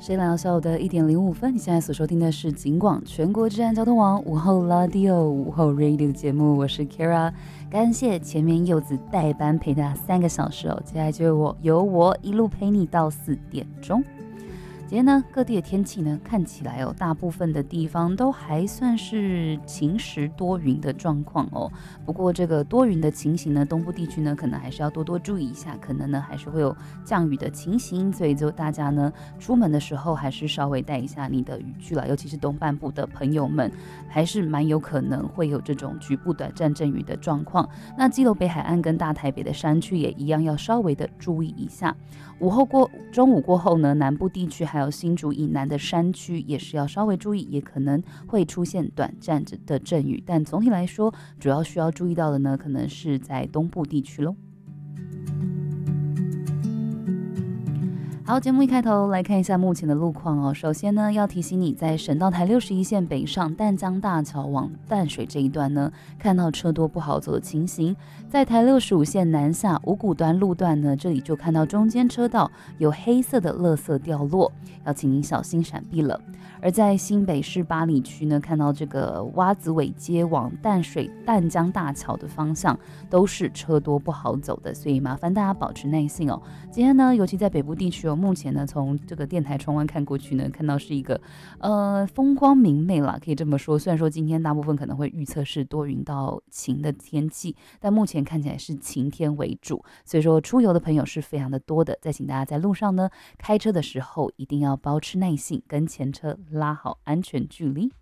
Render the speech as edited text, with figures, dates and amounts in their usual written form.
来到下午的1:05，你现在所收听的是警广全国治安交通网午后 Radio 午后 Radio 节目，我是 Kara， 感谢前面柚子代班陪大家3个小时哦，接下来就由我一路陪你到4点钟。今天呢，各地的天气呢，看起来大部分的地方都还算是晴时多云的状况哦。不过这个多云的情形呢，东部地区呢，可能还是要多多注意一下，可能呢还是会有降雨的情形，所以就大家呢出门的时候还是稍微带一下你的雨具了，尤其是东半部的朋友们，还是蛮有可能会有这种局部短暂阵雨的状况。那基隆北海岸跟大台北的山区也一样，要稍微的注意一下。中午过后呢，南部地区还有新竹以南的山区也是要稍微注意，也可能会出现短暂的阵雨，但总体来说，主要需要注意到的呢，可能是在东部地区咯。好，节目一开头来看一下目前的路况哦。首先呢，要提醒你在省道台61线北上淡江大桥往淡水这一段呢，看到车多不好走的情形。在台65线南下五股端路段呢，这里就看到中间车道有黑色的垃圾掉落，要请您小心闪避了。而在新北市八里区呢，看到这个洼子尾街往淡江大桥的方向都是车多不好走的，所以麻烦大家保持耐性哦。今天呢，尤其在北部地区目前呢，从这个电台窗外看过去呢，看到是一个风光明媚啦，可以这么说。虽然说今天大部分可能会预测是多云到晴的天气，但目前看起来是晴天为主，所以说出游的朋友是非常的多的。再请大家在路上呢，开车的时候一定要保持耐性，跟前车拉好安全距离。